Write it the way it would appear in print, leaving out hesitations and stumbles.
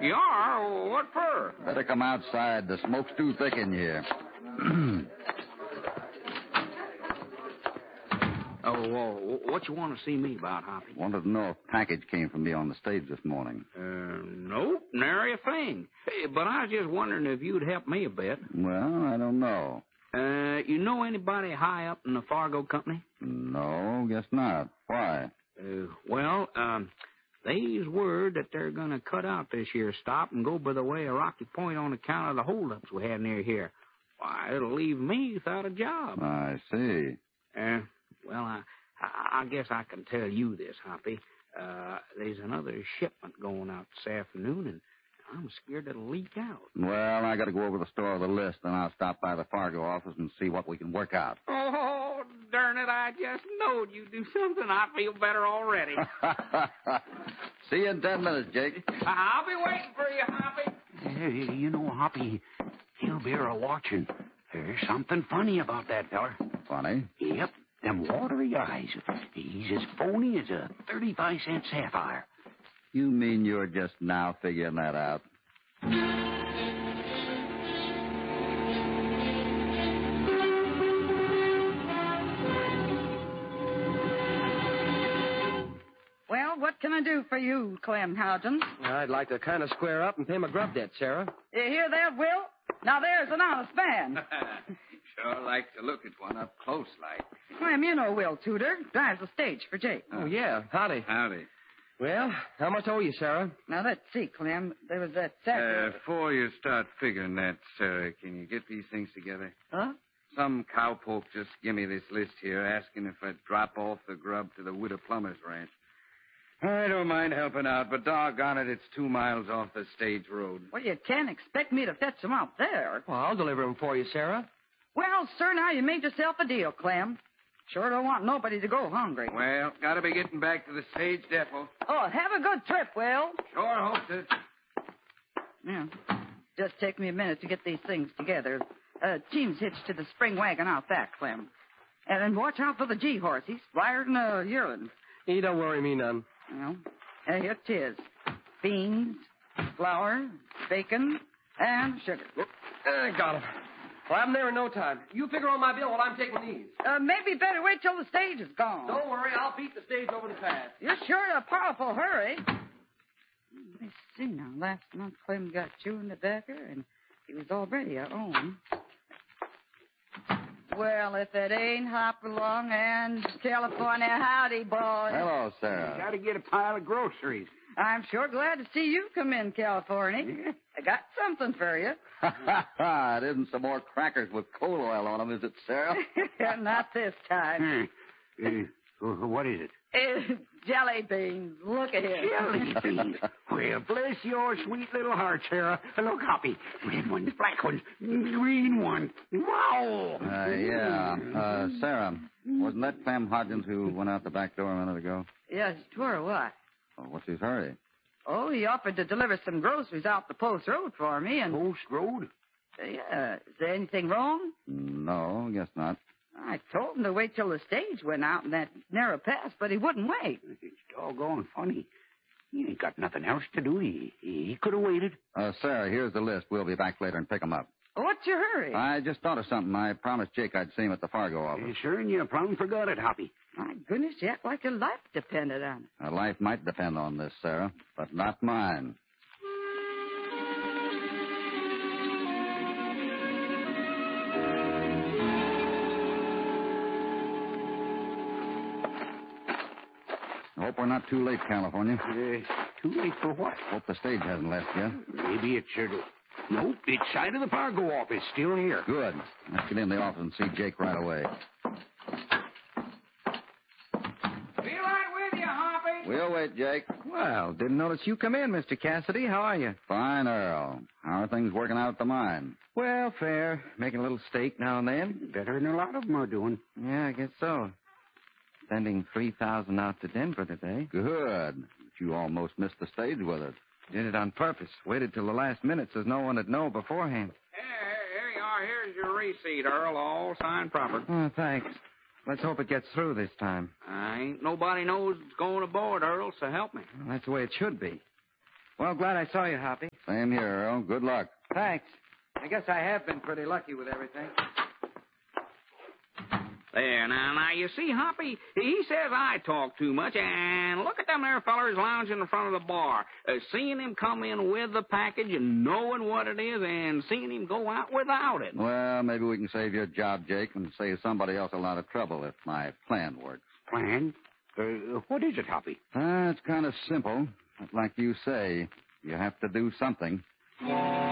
You are? What for? Better come outside. The smoke's too thick in here. Oh, what you want to see me about, Hoppy? Wanted to know if package came from me on the stage this morning. Nope, nary a thing. Hey, but I was just wondering if you'd help me a bit. Well, I don't know. You know anybody high up in the Fargo company? No, guess not. Why? They's word that they're going to cut out this year's stop and go by the way of Rocky Point on account of the holdups we had near here. Why, it'll leave me without a job. I see. I guess I can tell you this, Hoppy. There's another shipment going out this afternoon, and I'm scared it'll leak out. Well, I got to go over the store with a list, and I'll stop by the Fargo office and see what we can work out. Oh, darn it, I just knowed you'd do something. I feel better already. See you in 10 minutes, Jake. I'll be waiting for you, Hoppy. You know, Hoppy, he'll be watching. There's something funny about that feller. Funny? Yep, them watery eyes. He's as phony as a 35-cent sapphire. You mean you're just now figuring that out? Well, what can I do for you, Clem Howden? I'd like to kind of square up and pay my grub debt, Sarah. You hear that, Will? Now there's an honest man. Sure like to look at one up close like. Clem, you know Will Tudor. Drives the stage for Jake. Oh, yeah. Howdy. Howdy. Well, how much owe you, Sarah? Now, let's see, Clem. There was that sack. Before you start figuring that, Sarah, can you get these things together? Huh? Some cowpoke just give me this list here asking if I'd drop off the grub to the Widow Plummer's ranch. I don't mind helping out, but doggone it, it's 2 miles off the stage road. Well, you can't expect me to fetch them out there. Well, I'll deliver them for you, Sarah. Well, sir, now you made yourself a deal, Clem. Sure don't want nobody to go hungry. Well, gotta be getting back to the stage depot. Oh, have a good trip, Will. Sure hope to. Yeah. Just take me a minute to get these things together. Team's hitched to the spring wagon out back, Clem. And then watch out for the G-horse. He's flyer than a yearling. He don't worry me none. Well, here it is. Beans, flour, bacon, and sugar. Got him. Well, I'm there in no time. You figure on my bill while I'm taking these. Maybe better wait till the stage is gone. Don't worry, I'll beat the stage over the pass. You're sure in a powerful hurry. Let's see now. Last month, Clem got chewing tobacco, and he was already our own. Well, if it ain't Hopalong and California, howdy, boy. Hello, Sarah. Got to get a pile of groceries. I'm sure glad to see you come in, California. I got something for you. It isn't some more crackers with coal oil on them, is it, Sarah? Not this time. What is it? Jelly beans. Look at him. Jelly beans. Well, bless your sweet little heart, Sarah. Look, Hoppy. Red ones, black ones, green ones. Wow. Yeah. Sarah, wasn't that Clem Hodgins who went out the back door a minute ago? Yes, sure, what? Well, what's his hurry? Oh, he offered to deliver some groceries out the post road for me, and... Post road? Yeah. Is there anything wrong? No, guess not. I told him to wait till the stage went out in that narrow pass, but he wouldn't wait. It's doggone funny. He ain't got nothing else to do. He could have waited. Sarah, here's the list. We'll be back later and pick him up. What's your hurry? I just thought of something. I promised Jake I'd see him at the Fargo office. Sure, and you plumb forgot it, Hoppy. My goodness, you act like your life depended on it. Life might depend on this, Sarah, but not mine. I hope we're not too late, California. Too late for what? Hope the stage hasn't left yet. Maybe it should. Nope, it's side of the Fargo office, still here. Good. Let's get in the office and see Jake right away. Be right with you, Hoppy. We'll wait, Jake. Well, didn't notice you come in, Mr. Cassidy. How are you? Fine, Earl. How are things working out at the mine? Well, fair. Making a little stake now and then. Better than a lot of them are doing. Yeah, I guess so. Sending 3,000 out to Denver today. Good. But you almost missed the stage with it. Did it on purpose. Waited till the last minute so no one would know beforehand. Here you are. Here's your receipt, Earl. All signed proper. Oh, thanks. Let's hope it gets through this time. Ain't nobody knows it's going aboard, Earl, so help me. Well, that's the way it should be. Well, glad I saw you, Hoppy. Same here, Earl. Good luck. Thanks. I guess I have been pretty lucky with everything. There, now, you see, Hoppy, he says I talk too much, and look at them there fellers lounging in front of the bar. Seeing him come in with the package and knowing what it is, and seeing him go out without it. Well, maybe we can save your job, Jake, and save somebody else a lot of trouble if my plan works. Plan? What is it, Hoppy? It's kind of simple. But like you say, you have to do something.